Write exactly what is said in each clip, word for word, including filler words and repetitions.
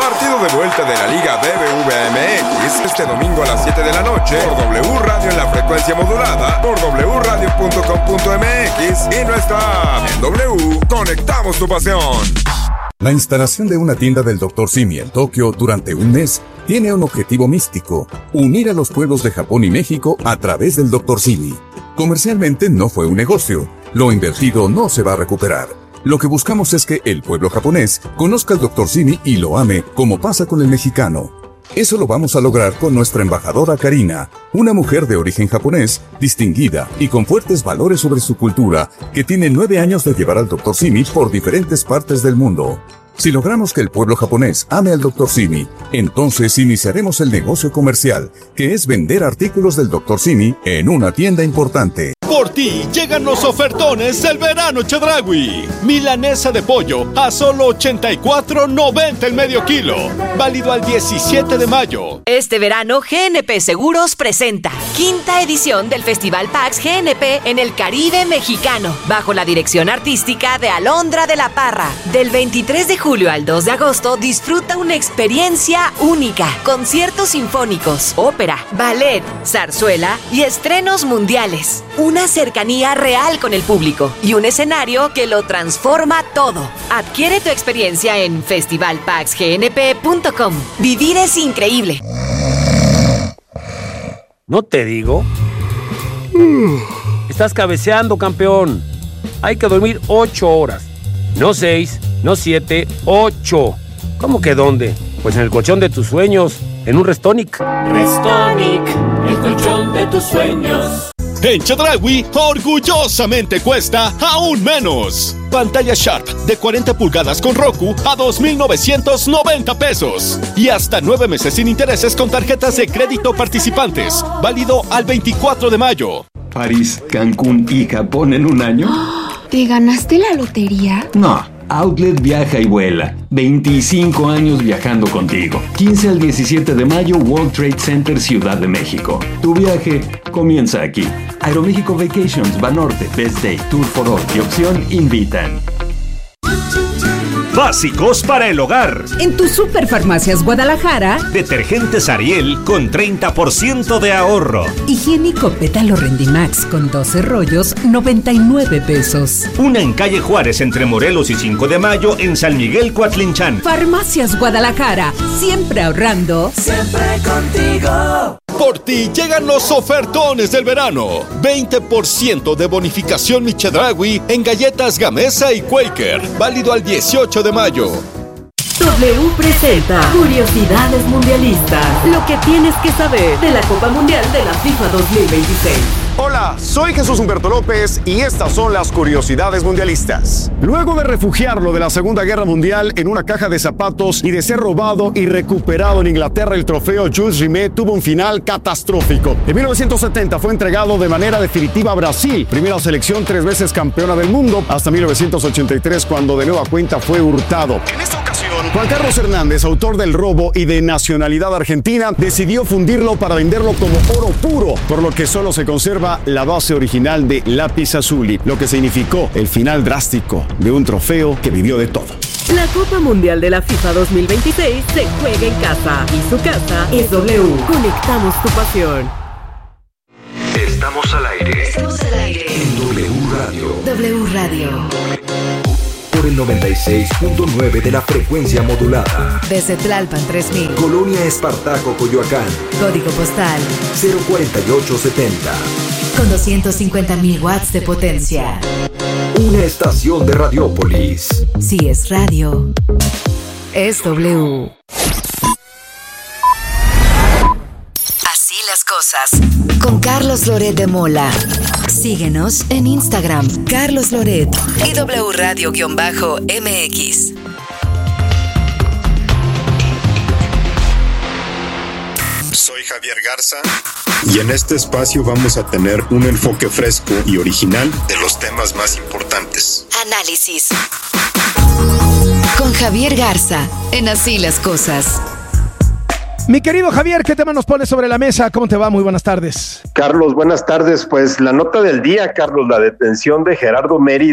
Partido de vuelta de la Liga B B V M X este domingo a las siete de la noche por W Radio en la frecuencia modulada, por w radio punto com punto m x y nuestra app. En W, conectamos tu pasión. La instalación de una tienda del doctor Simi en Tokio durante un mes tiene un objetivo místico: unir a los pueblos de Japón y México a través del doctor Simi. Comercialmente no fue un negocio. Lo invertido no se va a recuperar. Lo que buscamos es que el pueblo japonés conozca al doctor Simi y lo ame, como pasa con el mexicano. Eso lo vamos a lograr con nuestra embajadora Karina, una mujer de origen japonés, distinguida y con fuertes valores sobre su cultura, que tiene nueve años de llevar al doctor Simi por diferentes partes del mundo. Si logramos que el pueblo japonés ame al doctor Simi, entonces iniciaremos el negocio comercial, que es vender artículos del doctor Simi en una tienda importante. Por ti llegan los ofertones del verano Chedraui. Milanesa de pollo a solo ochenta y cuatro noventa el medio kilo. Válido al diecisiete de mayo. Este verano G N P Seguros presenta quinta edición del Festival Pax G N P en el Caribe mexicano, bajo la dirección artística de Alondra de la Parra. Del veintitrés de julio al dos de agosto disfruta una experiencia única. Conciertos sinfónicos, ópera, ballet, zarzuela y estrenos mundiales. Una cercanía real con el público y un escenario que lo transforma todo. Adquiere tu experiencia en festival pax g n p punto com. Vivir es increíble. ¿No te digo? Estás cabeceando, campeón. Hay que dormir ocho horas. No seis, no siete, ocho. ¿Cómo que dónde? Pues en el colchón de tus sueños, en un Restonic. Restonic, el colchón de tus sueños. En Chedraui, orgullosamente cuesta aún menos. Pantalla Sharp de cuarenta pulgadas con Roku a dos mil novecientos noventa pesos. Y hasta nueve meses sin intereses con tarjetas de crédito participantes. Válido al veinticuatro de mayo. París, Cancún y Japón en un año. ¿Te ganaste la lotería? No. Outlet viaja y vuela. veinticinco años viajando contigo. quince al diecisiete de mayo, World Trade Center, Ciudad de México. Tu viaje comienza aquí. Aeroméxico Vacations, Banorte, Best Day, Tour for All y Opción invitan. Básicos para el hogar. En tu Superfarmacias Guadalajara, detergentes Ariel con treinta por ciento de ahorro. Higiénico Pétalo Rendimax con doce rollos, noventa y nueve pesos. Una en calle Juárez entre Morelos y cinco de mayo en San Miguel Coatlinchán. Farmacias Guadalajara, siempre ahorrando, siempre contigo. Por ti llegan los ofertones del verano. veinte por ciento de bonificación Mi Chedraui en galletas Gamesa y Quaker. Válido al dieciocho de mayo. W presenta Curiosidades Mundialistas. Lo que tienes que saber de la Copa Mundial de la FIFA dos mil veintiséis. Hola, soy Jesús Humberto López y estas son las curiosidades mundialistas. Luego de refugiarlo de la Segunda Guerra Mundial en una caja de zapatos y de ser robado y recuperado en Inglaterra, el trofeo Jules Rimet tuvo un final catastrófico. En mil novecientos setenta fue entregado de manera definitiva a Brasil, primera selección tres veces campeona del mundo, hasta mil novecientos ochenta y tres, cuando de nueva cuenta fue hurtado. En esta ocasión, Juan Carlos Hernández, autor del robo y de nacionalidad argentina, decidió fundirlo para venderlo como oro puro, por lo que solo se conserva la base original de Lápiz Azuli, lo que significó el final drástico de un trofeo que vivió de todo. La Copa Mundial de la FIFA dos mil veintiséis se juega en casa y su casa es W. Conectamos tu pasión. Estamos al aire. Estamos al aire. En W Radio. W Radio. Por el noventa y seis punto nueve de la frecuencia modulada. Desde Tlalpan tres mil. Colonia Espartaco, Coyoacán. Código postal cero cuarenta y ocho setenta. Con doscientos cincuenta mil watts de potencia. Una estación de Radiópolis. Si es radio, es W. Así las cosas. Con Carlos Loret de Mola. Síguenos en Instagram, Carlos Loret y W Radio-M X. Soy Javier Garza y en este espacio vamos a tener un enfoque fresco y original de los temas más importantes. Análisis. Con Javier Garza, en Así las Cosas. Mi querido Javier, ¿qué tema nos pones sobre la mesa? ¿Cómo te va? Muy buenas tardes. Carlos, buenas tardes. Pues la nota del día, Carlos, la detención de Gerardo Mérida,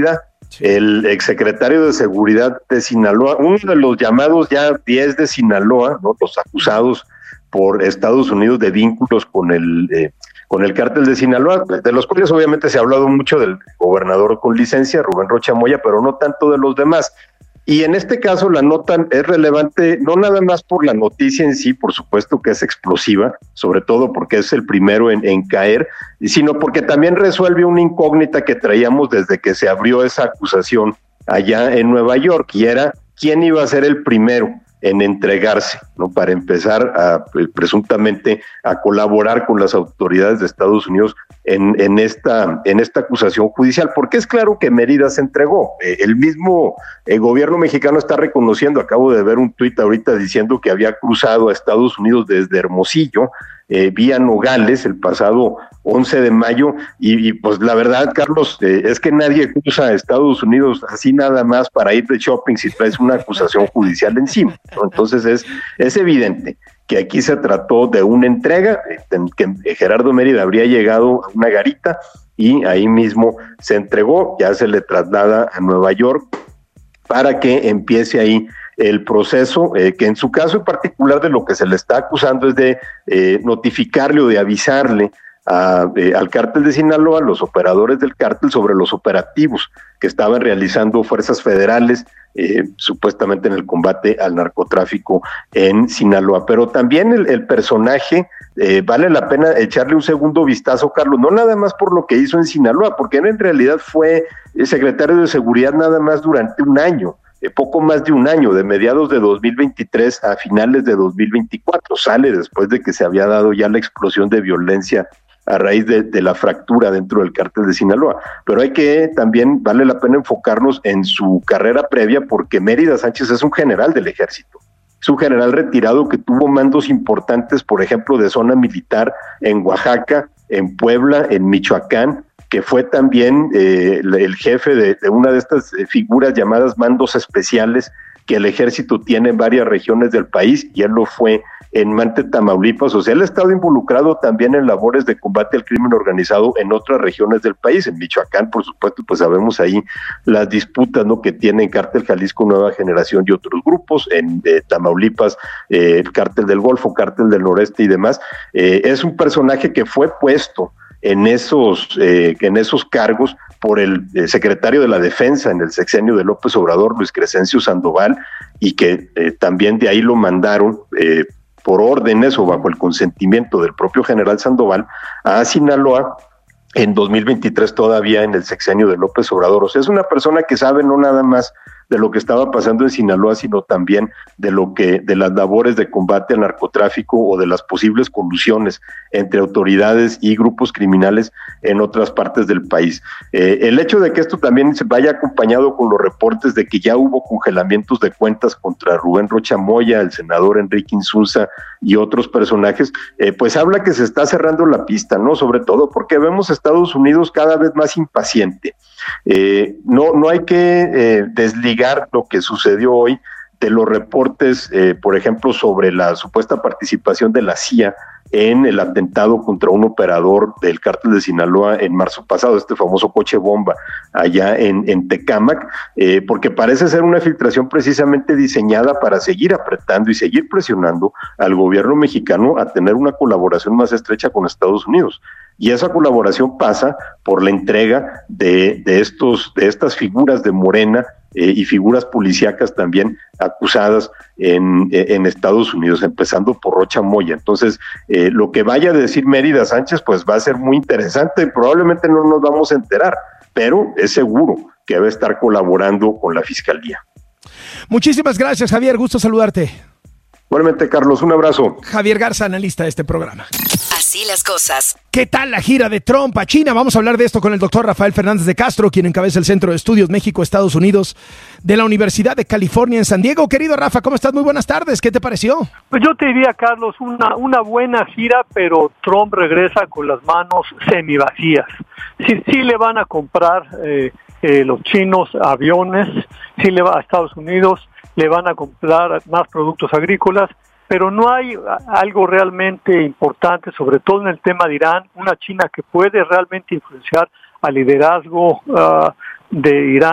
el exsecretario de Seguridad de Sinaloa, uno de los llamados ya diez de Sinaloa, ¿no? Los acusados por Estados Unidos de vínculos con el eh, con el cártel de Sinaloa, de los cuales obviamente se ha hablado mucho del gobernador con licencia, Rubén Rocha Moya, pero no tanto de los demás. Y en este caso la nota es relevante no nada más por la noticia en sí, por supuesto que es explosiva, sobre todo porque es el primero en, en caer, sino porque también resuelve una incógnita que traíamos desde que se abrió esa acusación allá en Nueva York, y era quién iba a ser el primero en entregarse, ¿no? Para empezar a presuntamente a colaborar con las autoridades de Estados Unidos en, en esta en esta acusación judicial, porque es claro que Mérida se entregó. Eh, el mismo el gobierno mexicano está reconociendo, acabo de ver un tuit ahorita diciendo que había cruzado a Estados Unidos desde Hermosillo, eh, vía Nogales el pasado once de mayo, y, y pues la verdad, Carlos, eh, es que nadie cruza a Estados Unidos así nada más para ir de shopping si traes una acusación judicial encima, ¿no? Entonces es, es evidente que aquí se trató de una entrega, eh, que Gerardo Mérida habría llegado a una garita y ahí mismo se entregó, ya se le traslada a Nueva York para que empiece ahí el proceso, eh, que en su caso en particular de lo que se le está acusando es de eh, notificarle o de avisarle a, eh, al cártel de Sinaloa, los operadores del cártel, sobre los operativos que estaban realizando fuerzas federales, eh, supuestamente en el combate al narcotráfico en Sinaloa. Pero también el, el personaje, eh, vale la pena echarle un segundo vistazo, Carlos, no nada más por lo que hizo en Sinaloa, porque él en realidad fue secretario de Seguridad nada más durante un año, Eh, poco más de un año, de mediados de dos mil veintitrés a finales de dos mil veinticuatro, sale después de que se había dado ya la explosión de violencia a raíz de, de la fractura dentro del cártel de Sinaloa. Pero hay que también, vale la pena enfocarnos en su carrera previa, porque Mérida Sánchez es un general del ejército, es un general retirado que tuvo mandos importantes, por ejemplo, de zona militar en Oaxaca, en Puebla, en Michoacán, que fue también eh, el jefe de, de una de estas figuras llamadas mandos especiales que el ejército tiene en varias regiones del país, y él lo fue en Mante, Tamaulipas. O sea, él ha estado involucrado también en labores de combate al crimen organizado en otras regiones del país. En Michoacán, por supuesto, pues sabemos ahí las disputas, ¿no?, que tienen Cártel Jalisco Nueva Generación y otros grupos. En eh, Tamaulipas, eh, el Cártel del Golfo, Cártel del Noreste y demás. Eh, es un personaje que fue puesto en esos eh, en esos cargos por el eh, secretario de la Defensa en el sexenio de López Obrador, Luis Crescencio Sandoval, y que eh, también de ahí lo mandaron eh, por órdenes o bajo el consentimiento del propio general Sandoval a Sinaloa en dos mil veintitrés, todavía en el sexenio de López Obrador. O sea, es una persona que sabe no nada más de lo que estaba pasando en Sinaloa, sino también de lo que, de las labores de combate al narcotráfico o de las posibles colusiones entre autoridades y grupos criminales en otras partes del país. Eh, el hecho de que esto también se vaya acompañado con los reportes de que ya hubo congelamientos de cuentas contra Rubén Rocha Moya, el senador Enrique Insulza y otros personajes, eh, pues habla que se está cerrando la pista, ¿no? Sobre todo porque vemos a Estados Unidos cada vez más impaciente. Eh, no, no hay que eh, desligar lo que sucedió hoy de los reportes, eh, por ejemplo, sobre la supuesta participación de la C I A en el atentado contra un operador del cártel de Sinaloa en marzo pasado, este famoso coche bomba allá en, en Tecámac, eh, porque parece ser una filtración precisamente diseñada para seguir apretando y seguir presionando al gobierno mexicano a tener una colaboración más estrecha con Estados Unidos. Y esa colaboración pasa por la entrega de, de, estos, de estas figuras de Morena eh, y figuras policíacas también acusadas en, en Estados Unidos, empezando por Rocha Moya. Entonces, eh, lo que vaya a decir Mérida Sánchez, pues va a ser muy interesante. Probablemente no nos vamos a enterar, pero es seguro que debe estar colaborando con la Fiscalía. Muchísimas gracias, Javier. Gusto saludarte. Igualmente, Carlos, un abrazo. Javier Garza, analista de este programa. Así las cosas. ¿Qué tal la gira de Trump a China? Vamos a hablar de esto con el doctor Rafael Fernández de Castro, quien encabeza el Centro de Estudios México-Estados Unidos de la Universidad de California en San Diego. Querido Rafa, ¿cómo estás? Muy buenas tardes. ¿Qué te pareció? Pues yo te diría, Carlos, una, una buena gira, pero Trump regresa con las manos semivacías. Sí, sí le van a comprar eh, eh, los chinos aviones, sí le va a Estados Unidos, le van a comprar más productos agrícolas, pero no hay algo realmente importante, sobre todo en el tema de Irán, una China que puede realmente influenciar al liderazgo uh, de Irán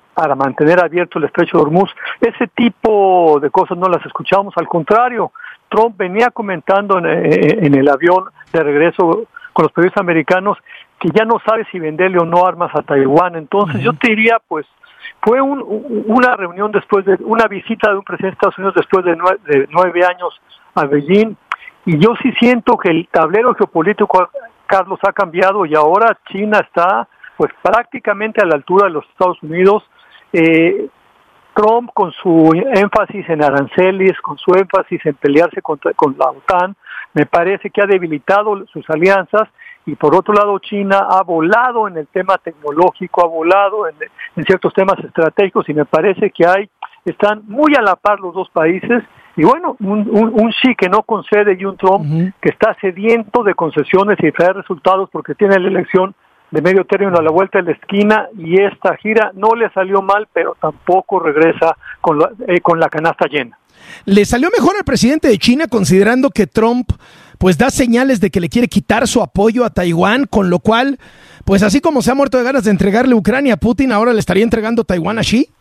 para mantener abierto el estrecho de Hormuz. Ese tipo de cosas no las escuchamos, al contrario, Trump venía comentando en, en el avión de regreso con los periodistas americanos que ya no sabe si venderle o no armas a Taiwán. Entonces uh-huh. yo te diría, pues, fue un, una reunión después de, una visita de un presidente de Estados Unidos después de nueve, de nueve años a Beijing, y yo sí siento que el tablero geopolítico, Carlos, ha cambiado y ahora China está pues prácticamente a la altura de los Estados Unidos. Eh, Trump, con su énfasis en aranceles, con su énfasis en pelearse contra, con la OTAN, me parece que ha debilitado sus alianzas, y por otro lado China ha volado en el tema tecnológico, ha volado en, en ciertos temas estratégicos, y me parece que hay están muy a la par los dos países. Y bueno, un, un, un Xi que no concede y un Trump uh-huh. que está sediento de concesiones y de traer resultados porque tiene la elección de medio término a la vuelta de la esquina, y esta gira no le salió mal, pero tampoco regresa con la, eh, con la canasta llena. Le salió mejor al presidente de China, considerando que Trump pues da señales de que le quiere quitar su apoyo a Taiwán, con lo cual, pues así como se ha muerto de ganas de entregarle Ucrania a Putin, ahora le estaría entregando Taiwán a Xi.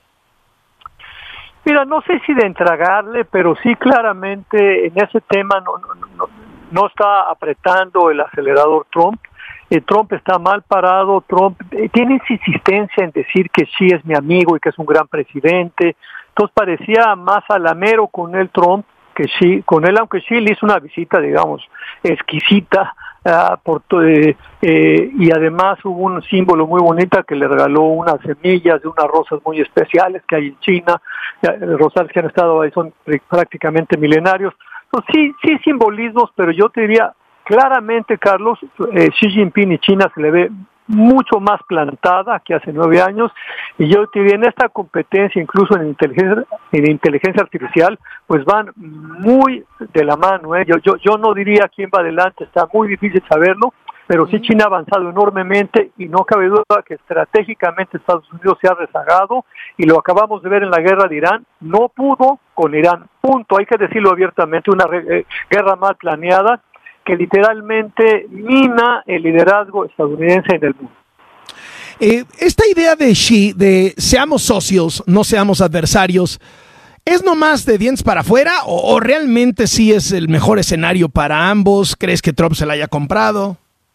Mira, no sé si de entregarle, pero sí claramente en ese tema no, no, no, no está apretando el acelerador Trump. Eh, Trump está mal parado. Trump eh, tiene esa insistencia en decir que Xi es mi amigo y que es un gran presidente. Entonces parecía más alamero con él Trump que Xi, con él, aunque Xi le hizo una visita, digamos, exquisita, uh, por eh, eh, y además hubo un símbolo muy bonito que le regaló unas semillas de unas rosas muy especiales que hay en China, los rosales que han estado ahí son prácticamente milenarios. Entonces, sí, sí simbolismos, pero yo te diría claramente, Carlos, eh, Xi Jinping y China se le ve mucho más plantada que hace nueve años, y yo te diría en esta competencia, incluso en inteligencia, en inteligencia artificial, pues van muy de la mano, ¿eh? yo, yo, yo no diría quién va adelante, está muy difícil saberlo, pero sí China ha avanzado enormemente, y no cabe duda que estratégicamente Estados Unidos se ha rezagado, y lo acabamos de ver en la guerra de Irán, no pudo con Irán, punto, hay que decirlo abiertamente, una eh, guerra mal planeada, que literalmente mina el liderazgo estadounidense en el mundo. Eh, esta idea de Xi, de seamos socios, no seamos adversarios, ¿es nomás de dientes para afuera o, o realmente sí es el mejor escenario para ambos? ¿Crees que Trump se la haya comprado?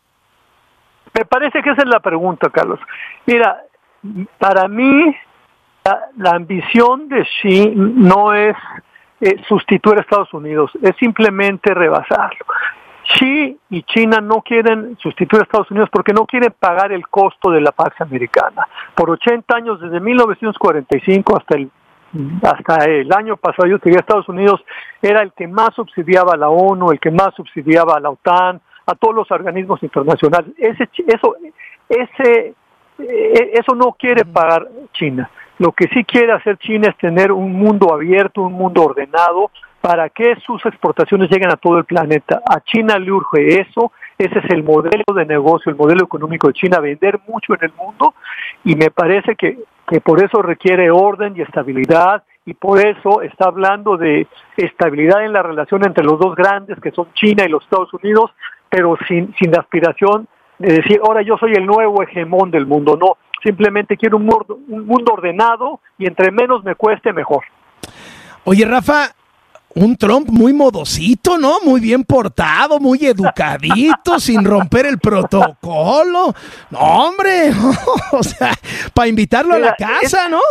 Me parece que esa es la pregunta, Carlos. Mira, para mí la, la ambición de Xi no es eh, sustituir a Estados Unidos, es simplemente rebasarlo. Xi y China no quieren sustituir a Estados Unidos porque no quieren pagar el costo de la Pax Americana. Por ochenta años, desde mil novecientos cuarenta y cinco hasta el hasta el año pasado, yo diría Estados Unidos era el que más subsidiaba a la ONU, el que más subsidiaba a la OTAN, a todos los organismos internacionales. Ese eso ese eso no quiere pagar China. Lo que sí quiere hacer China es tener un mundo abierto, un mundo ordenado, para que sus exportaciones lleguen a todo el planeta. A China le urge eso, ese es el modelo de negocio, el modelo económico de China, vender mucho en el mundo, y me parece que, que por eso requiere orden y estabilidad, y por eso está hablando de estabilidad en la relación entre los dos grandes, que son China y los Estados Unidos, pero sin, sin la aspiración de decir, ahora yo soy el nuevo hegemón del mundo, no, simplemente quiero un mundo, un mundo ordenado, y entre menos me cueste, mejor. Oye, Rafa, un Trump muy modosito, ¿no? Muy bien portado, muy educadito, sin romper el protocolo. No, hombre, o sea, para invitarlo Mira, a la casa, es, ¿no?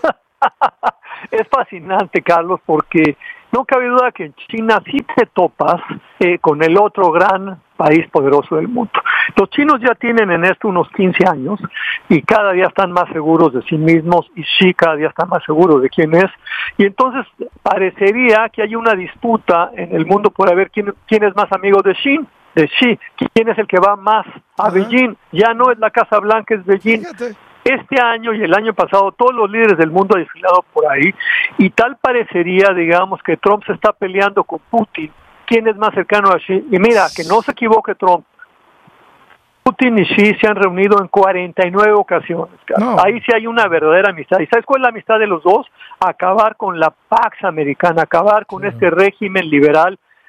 Es fascinante, Carlos, porque no cabe duda que en China sí te topas eh, con el otro gran país poderoso del mundo. Los chinos ya tienen en esto unos quince años y cada día están más seguros de sí mismos, y Xi cada día está más seguro de quién es, y entonces parecería que hay una disputa en el mundo por ver quién, quién es más amigo de Xi, de Xi, quién es el que va más a Beijing. Ya no es la Casa Blanca, es Beijing. Fíjate. Este año y el año pasado todos los líderes del mundo han desfilado por ahí, y tal parecería, digamos, que Trump se está peleando con Putin. ¿Quién es más cercano a Xi? Y mira, que no se equivoque Trump, Putin y Xi se han reunido en cuarenta y nueve ocasiones. No. Ahí sí hay una verdadera amistad. ¿Y sabes cuál es la amistad de los dos? Acabar con la Pax Americana, acabar con sí. este régimen liberal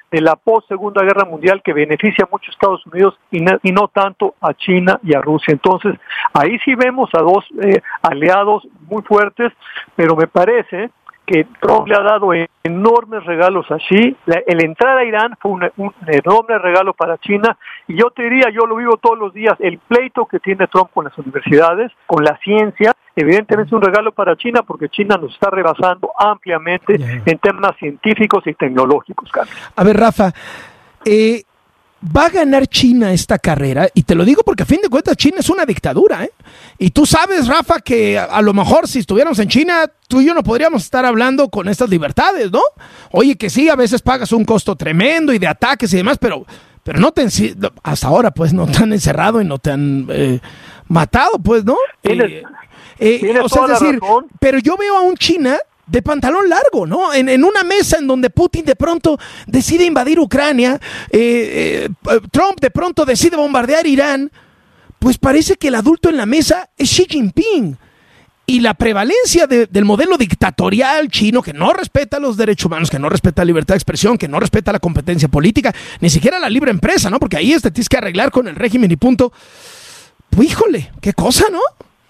de la post-Segunda Guerra Mundial que beneficia mucho a Estados Unidos y no, y no tanto a China y a Rusia. Entonces, ahí sí vemos a dos eh, aliados muy fuertes, pero me parece que Trump le ha dado enormes regalos a Xi. La, el entrar a Irán fue un, un enorme regalo para China, y yo te diría, yo lo vivo todos los días, el pleito que tiene Trump con las universidades, con la ciencia, evidentemente es un regalo para China, porque China nos está rebasando ampliamente yeah. en temas científicos y tecnológicos, Carlos. A ver, Rafa, eh, va a ganar China esta carrera, y te lo digo porque a fin de cuentas China es una dictadura, ¿eh? Y tú sabes, Rafa, que a, a lo mejor si estuviéramos en China, tú y yo no podríamos estar hablando con estas libertades, ¿no? Oye, que sí, a veces pagas un costo tremendo y de ataques y demás, pero, pero no te hasta ahora pues no te han encerrado y no te han eh, matado, pues, ¿no? Tienes, eh, eh, tienes o sea, toda es decir, la razón. Pero yo veo a un China de pantalón largo, ¿no? En, en una mesa en donde Putin de pronto decide invadir Ucrania, eh, eh, Trump de pronto decide bombardear Irán, pues parece que el adulto en la mesa es Xi Jinping. Y la prevalencia de, del modelo dictatorial chino, que no respeta los derechos humanos, que no respeta la libertad de expresión, que no respeta la competencia política, ni siquiera la libre empresa, ¿no? Porque ahí te tienes que arreglar con el régimen y punto. Pues, híjole, qué cosa, ¿no?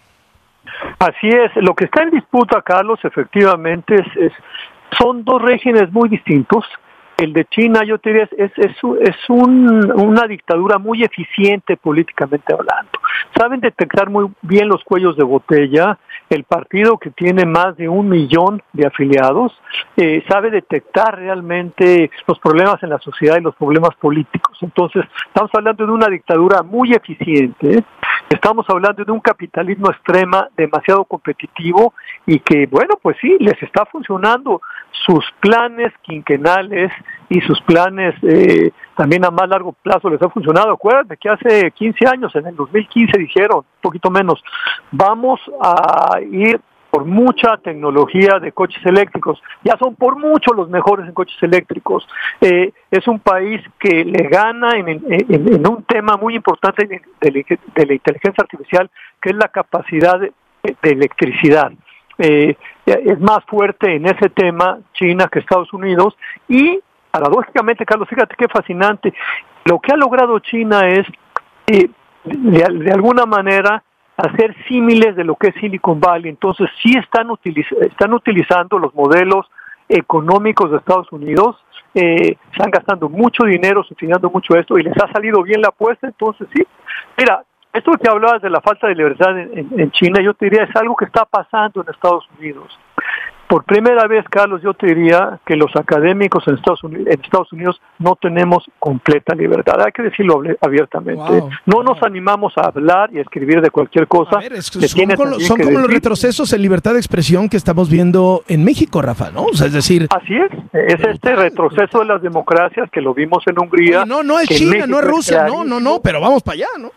Así es, lo que está en disputa, Carlos, efectivamente, es, es son dos regímenes muy distintos. El de China, yo te diría, es, es, es un, una dictadura muy eficiente políticamente hablando. Saben detectar muy bien los cuellos de botella. El partido, que tiene más de un millón de afiliados, eh, sabe detectar realmente los problemas en la sociedad y los problemas políticos. Entonces, estamos hablando de una dictadura muy eficiente. Estamos hablando de un capitalismo extrema, demasiado competitivo, y que, bueno, pues sí, les está funcionando sus planes quinquenales y sus planes eh, también a más largo plazo les ha funcionado. Acuérdate que hace quince años, en el dos mil quince, dijeron, un poquito menos, vamos a ir por mucha tecnología de coches eléctricos. Ya son por mucho los mejores en coches eléctricos. Eh, es un país que le gana en, en, en un tema muy importante de, de, de la inteligencia artificial, que es la capacidad de, de electricidad. Eh, es más fuerte en ese tema China que Estados Unidos, y paradójicamente, Carlos, fíjate qué fascinante, lo que ha logrado China es eh, de, de alguna manera hacer símiles de lo que es Silicon Valley. Entonces sí están, utiliz- están utilizando los modelos económicos de Estados Unidos, eh, están gastando mucho dinero, subsidiando mucho esto, y les ha salido bien la apuesta. Entonces sí, mira, esto que hablabas de la falta de libertad en, en, en China, yo te diría, es algo que está pasando en Estados Unidos. Por primera vez, Carlos, yo te diría que los académicos en Estados Unidos, en Estados Unidos no tenemos completa libertad. Hay que decirlo abiertamente. Wow, no wow. nos animamos a hablar y a escribir de cualquier cosa. A ver, es, son como, son como los retrocesos en libertad de expresión que estamos viendo en México, Rafa, ¿no? O sea, es decir... Así es. Es este retroceso de las democracias que lo vimos en Hungría. Oye, no, no es China, no es Rusia, no, no, no, pero vamos para allá, ¿no?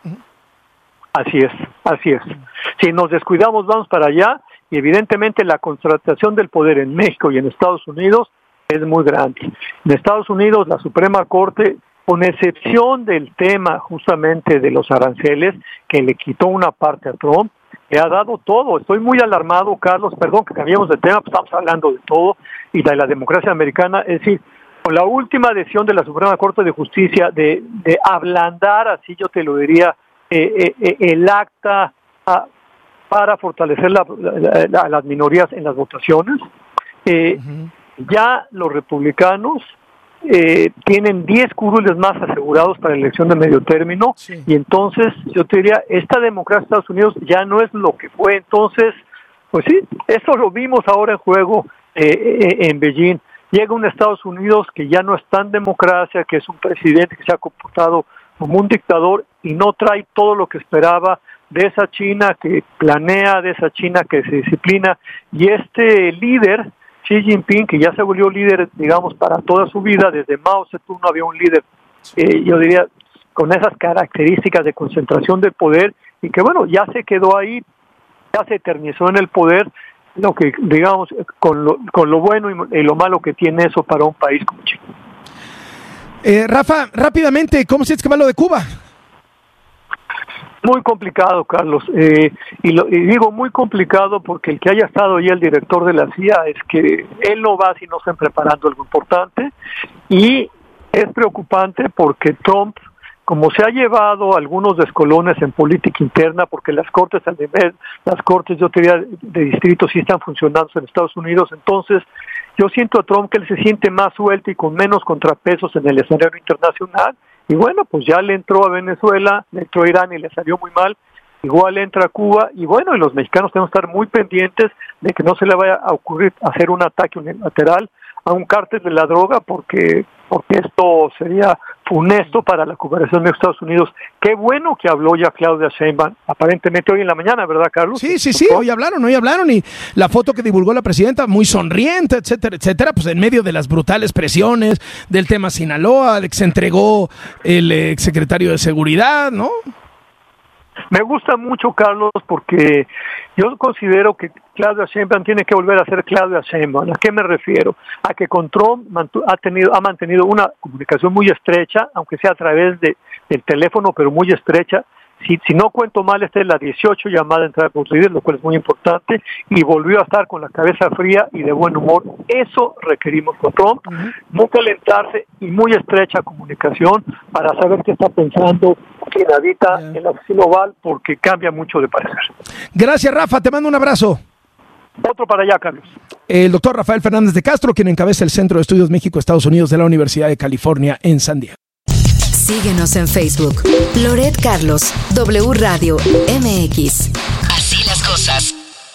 Así es, así es. Si nos descuidamos, vamos para allá. Y evidentemente la concentración del poder en México y en Estados Unidos es muy grande. En Estados Unidos la Suprema Corte, con excepción del tema justamente de los aranceles, que le quitó una parte a Trump, le ha dado todo. Estoy muy alarmado, Carlos, perdón que cambiemos de tema, pues estamos hablando de todo, y de la democracia americana. Es decir, con la última decisión de la Suprema Corte de Justicia de, de ablandar, así yo te lo diría, eh, eh, el acta a, para fortalecer la, la, la, las minorías en las votaciones. Eh, uh-huh. Ya los republicanos eh, tienen diez curules más asegurados para la elección de medio término, sí. Y entonces yo te diría, esta democracia de Estados Unidos ya no es lo que fue. Entonces, pues sí, eso lo vimos ahora en juego eh, en Beijing. Llega un Estados Unidos que ya no es tan democracia, que es un presidente que se ha comportado como un dictador y no trae todo lo que esperaba de esa China que planea, de esa China que se disciplina, y este líder, Xi Jinping, que ya se volvió líder, digamos, para toda su vida. Desde Mao Zedong no había un líder, eh, yo diría, con esas características de concentración de poder, y que bueno, ya se quedó ahí, ya se eternizó en el poder, lo que, digamos, con lo, con lo bueno y, y lo malo que tiene eso para un país como China. Eh, Rafa, rápidamente, ¿cómo sientes que va lo de Cuba? Muy complicado, Carlos, eh, y, lo, y digo muy complicado porque el que haya estado ahí el director de la C I A es que él no va si no están preparando algo importante, y es preocupante porque Trump, como se ha llevado algunos descolones en política interna, porque las cortes al nivel, las cortes yo te diría de distrito sí están funcionando en Estados Unidos, entonces yo siento a Trump que él se siente más suelto y con menos contrapesos en el escenario internacional, y bueno, pues ya le entró a Venezuela, le entró a Irán y le salió muy mal, igual entra a Cuba, y bueno, y los mexicanos tenemos que estar muy pendientes de que no se le vaya a ocurrir hacer un ataque unilateral a un cártel de la droga, porque porque esto sería funesto para la cooperación de Estados Unidos. Qué bueno que habló ya Claudia Sheinbaum, aparentemente hoy en la mañana, ¿verdad, Carlos? Sí, sí, sí, hoy hablaron, hoy hablaron, y la foto que divulgó la presidenta, muy sonriente, etcétera, etcétera, pues en medio de las brutales presiones del tema Sinaloa, de que se entregó el exsecretario de Seguridad, ¿no? Me gusta mucho, Carlos, porque yo considero que Claudia Sheinbaum tiene que volver a ser Claudia Sheinbaum. ¿A qué me refiero? A que con Trump mantu- ha, tenido, ha mantenido una comunicación muy estrecha, aunque sea a través de, del teléfono, pero muy estrecha. Si, si no cuento mal, esta es la dieciocho llamada entrada por líder, lo cual es muy importante, y volvió a estar con la cabeza fría y de buen humor. Eso requerimos con Trump, uh-huh. no calentarse y muy estrecha comunicación para saber qué está pensando quien habita yeah. en la oficina oval, porque cambia mucho de parecer. Gracias, Rafa, te mando un abrazo. Otro para allá, Carlos. El doctor Rafael Fernández de Castro, quien encabeza el Centro de Estudios México-Estados Unidos de la Universidad de California en San Diego. Síguenos en Facebook. Loret Carlos, W Radio M X. Así las cosas.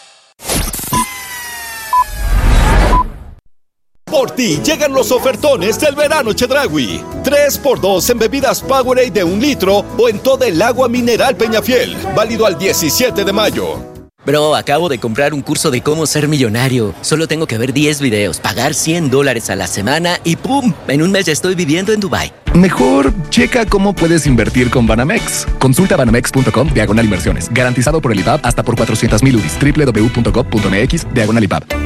Por ti llegan los ofertones del verano Chedraui. tres por dos en bebidas Powerade de un litro o en toda el agua mineral Peñafiel. Válido al diecisiete de mayo. Bro, acabo de comprar un curso de cómo ser millonario. Solo tengo que ver diez videos, pagar cien dólares a la semana y ¡pum! En un mes ya estoy viviendo en Dubái. Mejor checa cómo puedes invertir con Banamex. Consulta banamex.com diagonal inversiones. Garantizado por el I B A B hasta por cuatrocientos mil U D I S. doble u doble u doble u punto gov punto mx diagonal I B A B.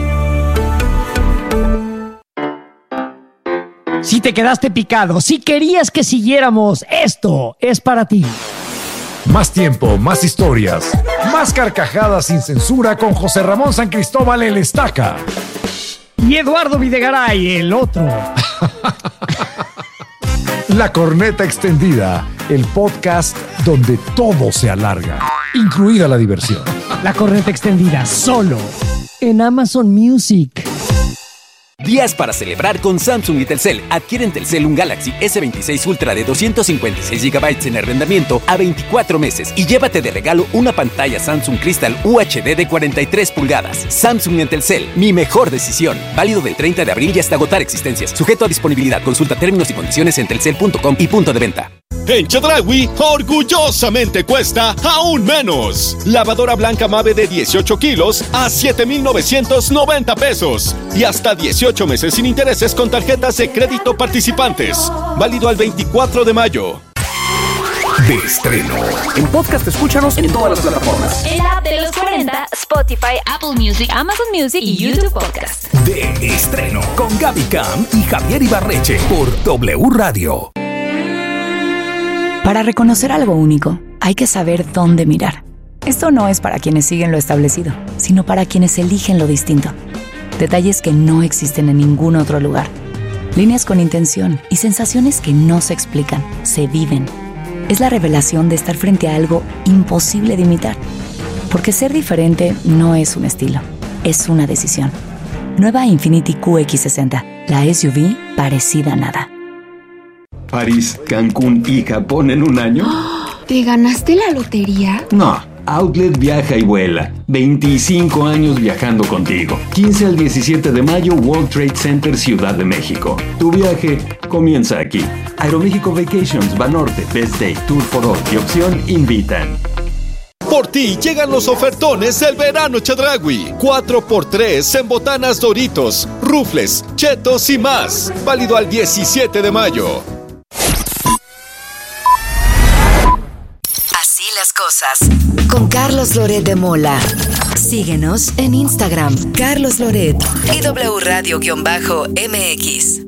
Si te quedaste picado, si querías que siguiéramos, esto es para ti. Más tiempo, más historias, más carcajadas sin censura con José Ramón San Cristóbal el Estaca. Y Eduardo Videgaray, el otro. La Corneta Extendida, el podcast donde todo se alarga, incluida la diversión. La Corneta Extendida, solo en Amazon Music. Días para celebrar con Samsung y Telcel. Adquieren Telcel un Galaxy ese veintiséis Ultra de doscientos cincuenta y seis gigabytes en arrendamiento a veinticuatro meses y llévate de regalo una pantalla Samsung Crystal U H D de cuarenta y tres pulgadas. Samsung en Telcel, mi mejor decisión. Válido del treinta de abril y hasta agotar existencias. Sujeto a disponibilidad. Consulta términos y condiciones en telcel punto com y punto de venta. En Chedraui, orgullosamente cuesta aún menos. Lavadora blanca Mave de dieciocho kilos a siete mil novecientos noventa pesos. Y hasta dieciocho meses sin intereses con tarjetas de crédito participantes. Válido al veinticuatro de mayo. De estreno. En podcast escúchanos en todas las plataformas. En la app de los cuarenta, Spotify, Apple Music, Amazon Music y YouTube Podcast. De estreno con Gaby Cam y Javier Ibarreche por W Radio. Para reconocer algo único, hay que saber dónde mirar. Esto no es para quienes siguen lo establecido, sino para quienes eligen lo distinto. Detalles que no existen en ningún otro lugar. Líneas con intención y sensaciones que no se explican, se viven. Es la revelación de estar frente a algo imposible de imitar. Porque ser diferente no es un estilo, es una decisión. Nueva Infiniti Q X sesenta, la S U V parecida a nada. París, Cancún y Japón en un año. ¿Te ganaste la lotería? No. Outlet viaja y vuela. veinticinco años viajando contigo. quince al diecisiete de mayo, World Trade Center, Ciudad de México. Tu viaje comienza aquí. Aeroméxico Vacations, Banorte, Best Day, Tour for All y Opción invitan. Por ti llegan los ofertones del verano Chedraui. cuatro por tres en botanas Doritos, Rufles, Chetos y más. Válido al diecisiete de mayo. Así las cosas. Con Carlos Loret de Mola. Síguenos en Instagram, Carlos Loret y W Radio-M X.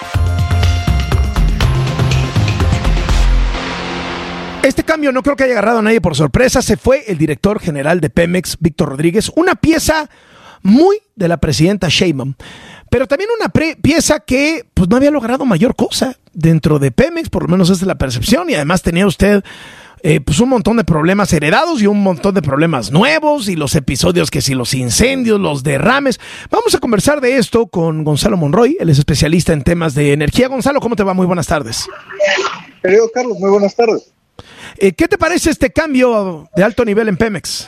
Este cambio no creo que haya agarrado a nadie por sorpresa. Se fue el director general de Pemex, Víctor Rodríguez, una pieza muy de la presidenta Sheinbaum. pero también una pre- pieza que pues no había logrado mayor cosa dentro de Pemex, por lo menos esa es la percepción, y además tenía usted eh, pues un montón de problemas heredados y un montón de problemas nuevos, y los episodios que si los incendios, los derrames. Vamos a conversar de esto con Gonzalo Monroy, él es especialista en temas de energía. Gonzalo, ¿cómo te va? Muy buenas tardes. Querido Carlos, muy buenas tardes. Eh, ¿Qué te parece este cambio de alto nivel en Pemex?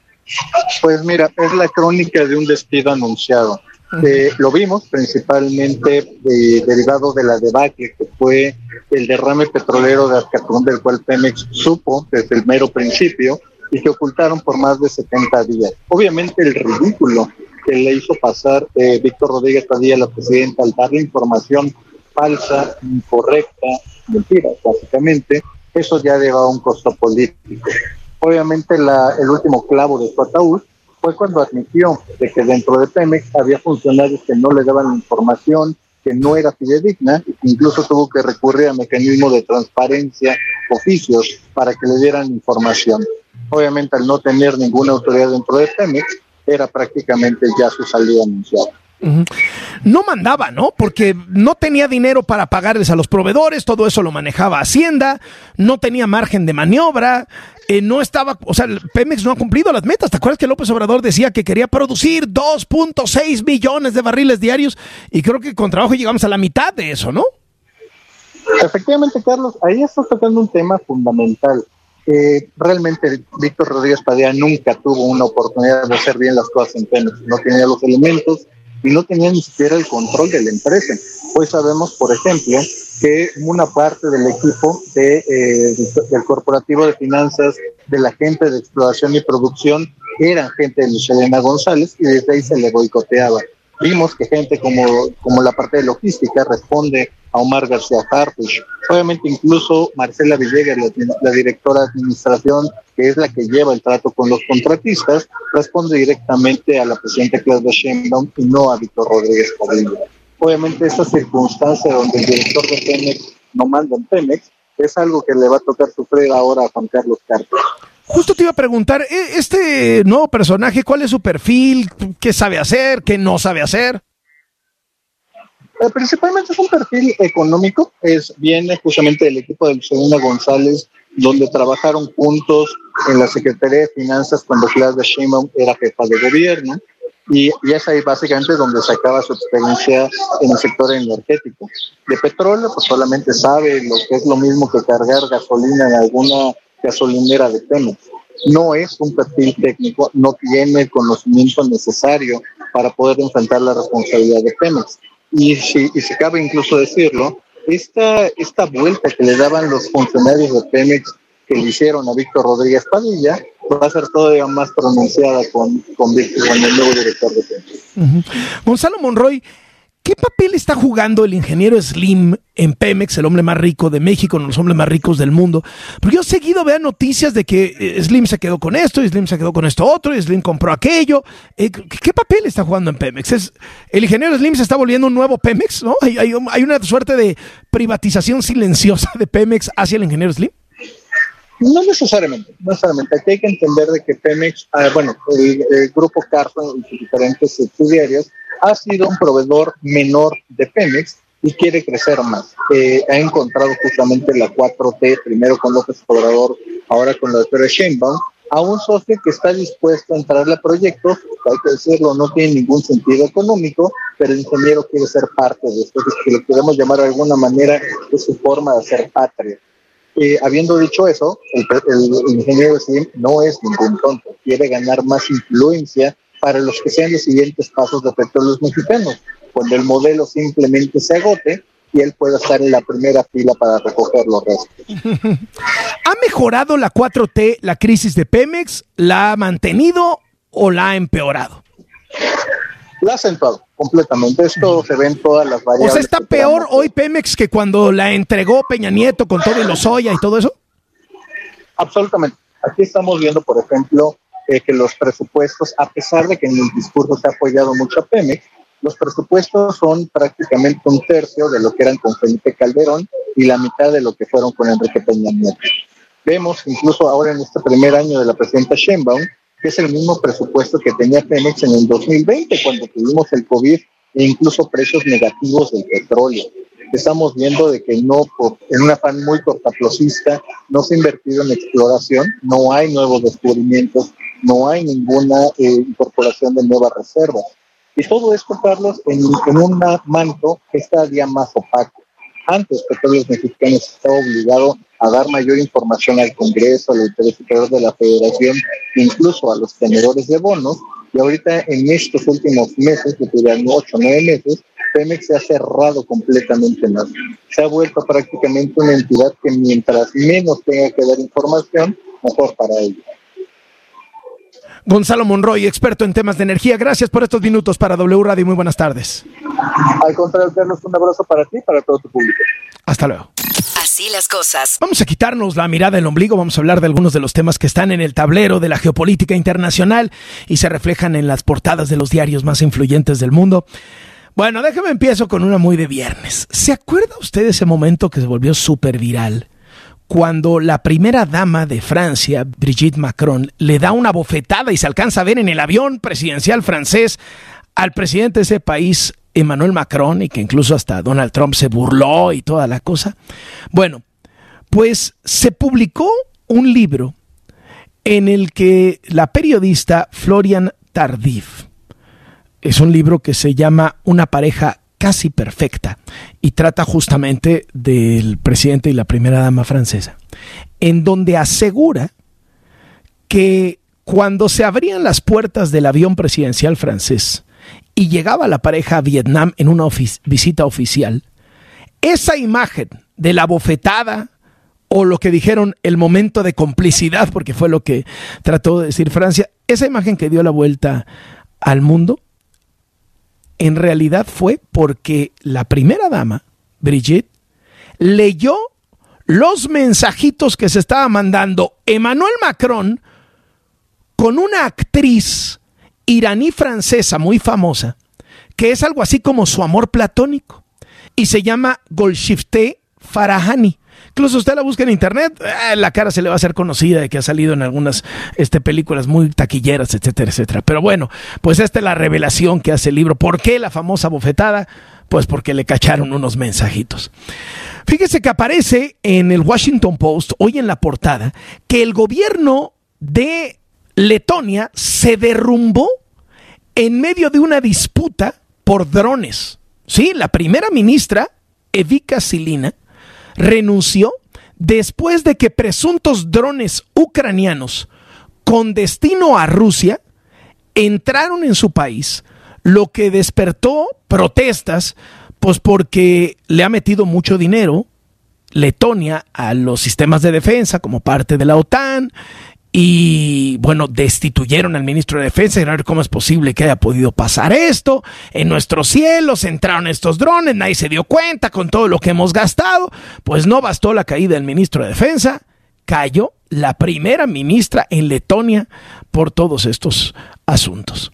Pues mira, es la crónica de un despido anunciado. Eh, lo vimos principalmente eh, derivado de la debacle que fue el derrame petrolero de Azcatún, del cual Pemex supo desde el mero principio y que ocultaron por más de setenta días. Obviamente el ridículo que le hizo pasar eh, Víctor Rodríguez Padilla, la presidenta, al darle información falsa, incorrecta, mentira, básicamente, eso ya llevaba un costo político. Obviamente la, el último clavo de su ataúd fue cuando admitió de que dentro de Pemex había funcionarios que no le daban información, que no era fidedigna, incluso tuvo que recurrir a mecanismos de transparencia, oficios, para que le dieran información. Obviamente al no tener ninguna autoridad dentro de Pemex, era prácticamente ya su salida anunciada. Uh-huh. No mandaba, ¿no? Porque no tenía dinero para pagarles a los proveedores, todo eso lo manejaba Hacienda, no tenía margen de maniobra, eh, no estaba, o sea, Pemex no ha cumplido las metas. ¿Te acuerdas que López Obrador decía que quería producir dos punto seis millones de barriles diarios? Y creo que con trabajo llegamos a la mitad de eso, ¿no? Efectivamente, Carlos, ahí estás tocando un tema fundamental. Eh, realmente Víctor Rodríguez Padilla nunca tuvo una oportunidad de hacer bien las cosas en Pemex, no tenía los elementos y no tenía ni siquiera el control de la empresa. Hoy sabemos, por ejemplo, que una parte del equipo de, eh, del corporativo de finanzas, de la gente de exploración y producción, eran gente de Luis Elena González y desde ahí se le boicoteaba. Vimos que gente como, como la parte de logística responde a Omar García Harfuch. Obviamente incluso Marcela Villegas, la, la directora de administración, que es la que lleva el trato con los contratistas, responde directamente a la presidenta Claudia Sheinbaum y no a Víctor Rodríguez Padilla. Obviamente esta circunstancia donde el director de Pemex no manda en Pemex es algo que le va a tocar sufrir ahora a Juan Carlos Carter. Justo te iba a preguntar, este nuevo personaje, ¿cuál es su perfil? ¿Qué sabe hacer? ¿Qué no sabe hacer? Eh, principalmente es un perfil económico, es viene justamente del equipo de Luis Elena González, donde trabajaron juntos en la Secretaría de Finanzas cuando Claudia Sheinbaum era jefa de gobierno, y, y es ahí básicamente donde sacaba su experiencia en el sector energético. De petróleo, pues solamente sabe lo que es lo mismo que cargar gasolina en alguna gasolinera de Pemex. No es un perfil técnico, no tiene el conocimiento necesario para poder enfrentar la responsabilidad de Pemex. Y si, y si cabe incluso decirlo, esta, esta vuelta que le daban los funcionarios de Pemex que le hicieron a Víctor Rodríguez Padilla va a ser todavía más pronunciada con, con, Víctor, con el nuevo director de Pemex. Uh-huh. Gonzalo Monroy, ¿qué papel está jugando el ingeniero Slim en Pemex, el hombre más rico de México, uno de los hombres más ricos del mundo? Porque yo seguido veo noticias de que Slim se quedó con esto, y Slim se quedó con esto otro, y Slim compró aquello. Eh, ¿Qué papel está jugando en Pemex? ¿Es, el ingeniero Slim se está volviendo un nuevo Pemex, ¿no? ¿Hay, hay, hay una suerte de privatización silenciosa de Pemex hacia el ingeniero Slim? No necesariamente, no necesariamente. Aquí hay que entender de que Pemex, ah, bueno, el, el grupo Carso y sus diferentes subsidiarios ha sido un proveedor menor de Pemex y quiere crecer más. Eh, ha encontrado justamente la cuatro T, primero con López Obrador, ahora con la doctora Sheinbaum, a un socio que está dispuesto a entrarle a proyectos, hay que decirlo, no tiene ningún sentido económico, pero el ingeniero quiere ser parte de esto, que lo podemos llamar de alguna manera de su forma de ser patria. Eh, habiendo dicho eso, el, el ingeniero Slim no es ningún tonto, quiere ganar más influencia para los que sean los siguientes pasos de Petróleos Mexicanos, cuando el modelo simplemente se agote y él pueda estar en la primera fila para recoger los restos. ¿Ha mejorado la cuatro T la crisis de Pemex? ¿La ha mantenido o la ha empeorado? La ha acentuado completamente. Esto se ve en todas las variables. O sea, ¿está peor hoy Pemex que cuando la entregó Peña Nieto con todo y Lozoya y todo eso? Absolutamente. Aquí estamos viendo, por ejemplo, eh, que los presupuestos, a pesar de que en el discurso se ha apoyado mucho a Pemex, los presupuestos son prácticamente un tercio de lo que eran con Felipe Calderón y la mitad de lo que fueron con Enrique Peña Nieto. Vemos incluso ahora en este primer año de la presidenta Sheinbaum que es el mismo presupuesto que tenía Pemex en el dos mil veinte, cuando tuvimos el COVID e incluso precios negativos del petróleo. Estamos viendo de que no, por, en un afán muy cortaplacista, no se ha invertido en exploración, no hay nuevos descubrimientos, no hay ninguna eh, incorporación de nuevas reservas. Y todo esto, Carlos, en, en un manto que es cada día más opaco. Antes, Petróleos Mexicanos estaba obligado a dar mayor información al Congreso, al Auditorio Superior de la Federación, incluso a los tenedores de bonos, y ahorita en estos últimos meses, que tuvieron ocho o nueve meses, Pemex se ha cerrado completamente más. Se ha vuelto prácticamente una entidad que mientras menos tenga que dar información, mejor para ellos. Gonzalo Monroy, experto en temas de energía, gracias por estos minutos para W Radio y muy buenas tardes. Al contrario, Carlos, un abrazo para ti y para todo tu público. Hasta luego. Así las cosas. Vamos a quitarnos la mirada del ombligo, vamos a hablar de algunos de los temas que están en el tablero de la geopolítica internacional y se reflejan en las portadas de los diarios más influyentes del mundo. Bueno, déjame empiezo con una muy de viernes. ¿Se acuerda usted de ese momento que se volvió súper viral? Cuando la primera dama de Francia, Brigitte Macron, le da una bofetada y se alcanza a ver en el avión presidencial francés al presidente de ese país, Emmanuel Macron, y que incluso hasta Donald Trump se burló y toda la cosa. Bueno, pues se publicó un libro en el que la periodista Florian Tardif, es un libro que se llama Una pareja casi perfecta y trata justamente del presidente y la primera dama francesa, en donde asegura que cuando se abrían las puertas del avión presidencial francés y llegaba la pareja a Vietnam en una ofici- visita oficial, esa imagen de la bofetada o lo que dijeron el momento de complicidad, porque fue lo que trató de decir Francia, esa imagen que dio la vuelta al mundo, en realidad fue porque la primera dama, Brigitte, leyó los mensajitos que se estaba mandando Emmanuel Macron con una actriz iraní francesa muy famosa, que es algo así como su amor platónico, y se llama Golshifteh Farahani. Incluso usted la busca en internet, eh, la cara se le va a hacer conocida de que ha salido en algunas este, películas muy taquilleras, etcétera, etcétera. Pero bueno, pues esta es la revelación que hace el libro. ¿Por qué la famosa bofetada? Pues porque le cacharon unos mensajitos. Fíjese que aparece en el Washington Post, hoy en la portada, que el gobierno de Letonia se derrumbó en medio de una disputa por drones. Sí, la primera ministra, Evika Silina, renunció después de que presuntos drones ucranianos con destino a Rusia entraron en su país, lo que despertó protestas, pues porque le ha metido mucho dinero Letonia a los sistemas de defensa como parte de la OTAN. Y bueno, destituyeron al ministro de Defensa y a ver cómo es posible que haya podido pasar esto. En nuestros cielos entraron estos drones, nadie se dio cuenta con todo lo que hemos gastado. Pues no bastó la caída del ministro de Defensa, cayó la primera ministra en Letonia por todos estos asuntos.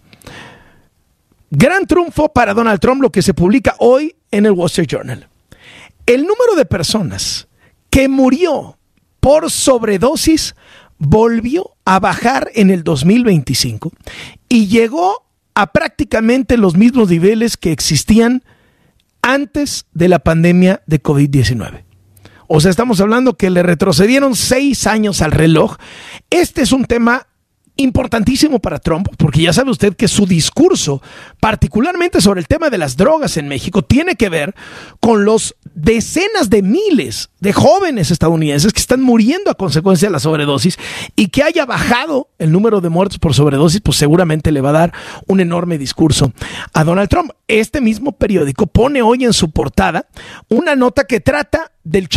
Gran triunfo para Donald Trump, lo que se publica hoy en el Wall Street Journal. El número de personas que murió por sobredosis volvió a bajar en el dos mil veinticinco y llegó a prácticamente los mismos niveles que existían antes de la pandemia de COVID diecinueve. O sea, estamos hablando que le retrocedieron seis años al reloj. Este es un tema importantísimo para Trump, porque ya sabe usted que su discurso, particularmente sobre el tema de las drogas en México, tiene que ver con los decenas de miles de jóvenes estadounidenses que están muriendo a consecuencia de la sobredosis, y que haya bajado el número de muertos por sobredosis, pues seguramente le va a dar un enorme discurso a Donald Trump. Este mismo periódico pone hoy en su portada una nota que trata del